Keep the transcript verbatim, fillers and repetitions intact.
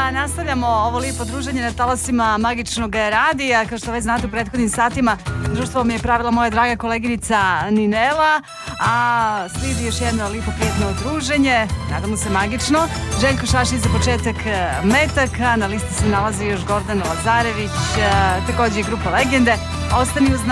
da nastavljamo ovo lijepo druženje na talasima magičnog radija. Kao što već znate, u prethodnim satima društvo mi je pravila moja draga koleginica Ninela, a slijedi još jedno lijepo prijetno druženje, nadamo se magično. Željko Šašić za početak metak, na listi se nalazi još Gordan Lazarević, također i grupa Legende. Ostani uz nas.